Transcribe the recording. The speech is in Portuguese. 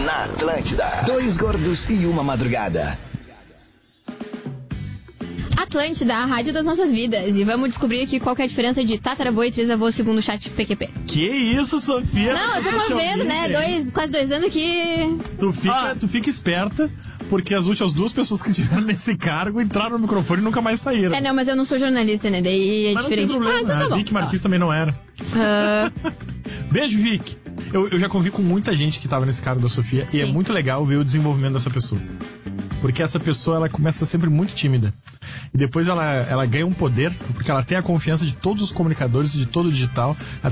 Na Atlântida. Dois gordos e uma madrugada. Atlântida, a rádio das nossas vidas. E vamos descobrir aqui qual que é a diferença de tataravô e trisavô segundo o chat PQP. Que isso, Sofia? Não, eu tô vendo, né? Quase 2 anos que... Tu fica esperta, porque as últimas 2 pessoas que estiveram nesse cargo entraram no microfone e nunca mais saíram. Não, mas eu não sou jornalista, né? Daí é mas diferente. Não tem problema. Então tá bom. Vicky Martins também não era. Beijo, Vicky. Eu já convivi com muita gente que tava nesse cargo da Sofia. Sim. E é muito legal ver o desenvolvimento dessa pessoa. Porque essa pessoa, ela começa sempre muito tímida. E depois ela ganha um poder, porque ela tem a confiança de todos os comunicadores, de todo o digital.